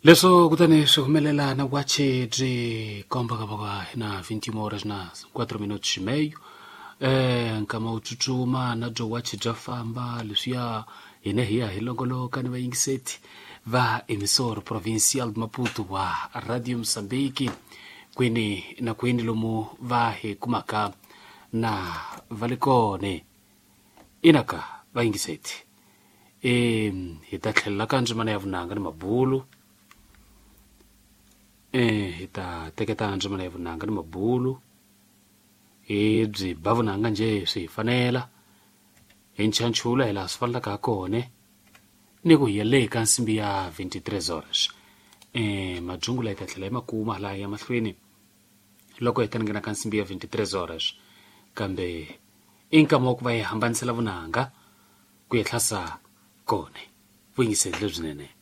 Leswo kutani swi humelela na wache dri komba ka na 21 horas na 4 minutos e meio nkama utsutsuma na byo wache bya famba leswiya hine hiya hi longoloka ni vayingiseti va emisoro provincial Maputo wa Radio Msambiki kwini lomu va he kumaka na valikone inaka vayingiseti hi ta tlhelela ka ndzimana ya vunanga ni mabulu hi ta teketa ndzimana ya vunanga ni mabulu hi byi ba vunanga nje swi hi fanela hi nchanchula hi laha swi fanelaka kone ni ku hi ya le ka nsimbi ya 23 horas majungula hi ta tlhela hi makuma laha ya mahlweni loko hi ta nghena ka nsimbi ya 23 horas kambe i nkama wa ku va hi hambanisela vunanga ku hi tlhasa kone vuyingiseli lebyinene.